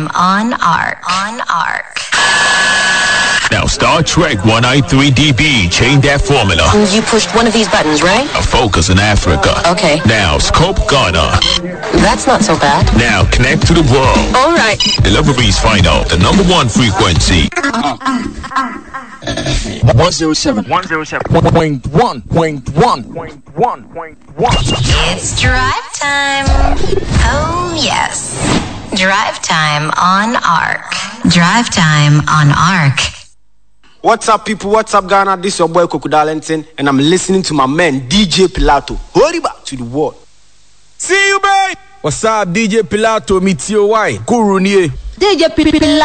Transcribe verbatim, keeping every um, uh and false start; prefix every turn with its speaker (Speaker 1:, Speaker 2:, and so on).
Speaker 1: time on Arc. On Arc.
Speaker 2: Now Star Trek one ninety-three D B, change that formula.
Speaker 3: You pushed one of these buttons, right?
Speaker 2: A focus in Africa.
Speaker 3: Okay.
Speaker 2: Now scope Ghana.
Speaker 3: That's not so bad.
Speaker 2: Now connect to the world.
Speaker 3: All right.
Speaker 2: Deliveries find out the number one frequency.
Speaker 4: one oh seven. one oh seven. Point one. Point one. Point one. Point one.
Speaker 1: It's drive time. Oh, yes. Drive time on Arc. Drive time on Arc.
Speaker 5: What's up, people? What's up, Ghana? This is your boy Koku Darlington, and I'm listening to my man D J Pilato. Hurry back to the world.
Speaker 6: See you, babe. What's up, D J Pilato? Meet your wife, Guru.
Speaker 7: D J Pilato.